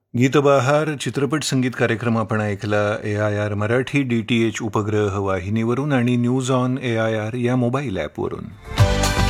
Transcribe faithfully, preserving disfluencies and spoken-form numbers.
गीतबहार चित्रपट संगीत कार्यक्रम आपण ऐकला ए I R Marathi D T H उपग्रह वाहिनीवरून आणि news on A I R या मोबाईल ॲपवरून.